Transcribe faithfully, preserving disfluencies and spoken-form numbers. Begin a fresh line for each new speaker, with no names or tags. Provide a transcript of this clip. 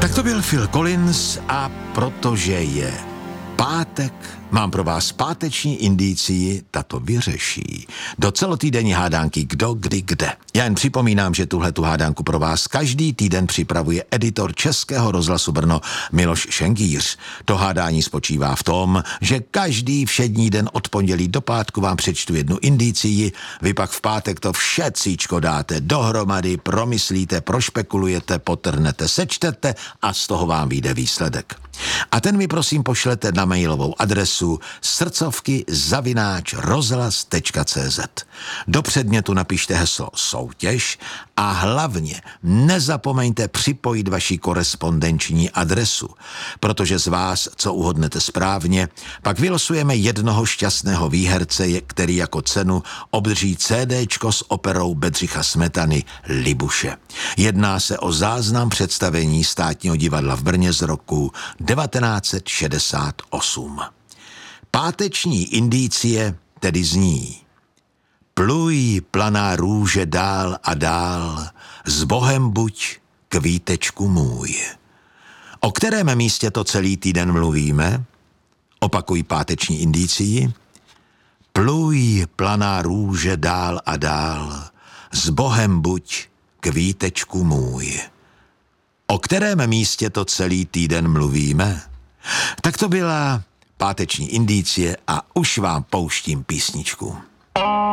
Tak to byl Phil Collins a protože je pátek, mám pro vás páteční indicii, ta to vyřeší. Do celotýdenní hádánky Kdo, kdy, kde. Já jen připomínám, že tuhletu hádánku pro vás každý týden připravuje editor Českého rozhlasu Brno Miloš Šengýř. To hádání spočívá v tom, že každý všední den od pondělí do pátku vám přečtu jednu indicii, vy pak v pátek to vše cíčko dáte dohromady, promyslíte, prošpekulujete, potrhnete, sečtete a z toho vám vyjde výsledek. A ten mi prosím pošlete na mailovou adresu srdcovky zavináč rozhlas tečka cé zet. Do předmětu napište heslo soutěž a hlavně nezapomeňte připojit vaši korespondenční adresu, protože z vás, co uhodnete správně, pak vylosujeme jednoho šťastného výherce, který jako cenu obdrží CDčko s operou Bedřicha Smetany Libuše. Jedná se o záznam představení Státního divadla v Brně z roku devatenáct set šedesát osm. Páteční indicie tedy zní: Pluj, planá růže, dál a dál, s Bohem buď, kvítečku můj. O kterém místě to celý týden mluvíme? Opakuj páteční indicii. Pluj, planá růže, dál a dál, s Bohem buď, kvítečku můj. O kterém místě to celý týden mluvíme? Tak to byla páteční indicie a už vám pouštím písničku.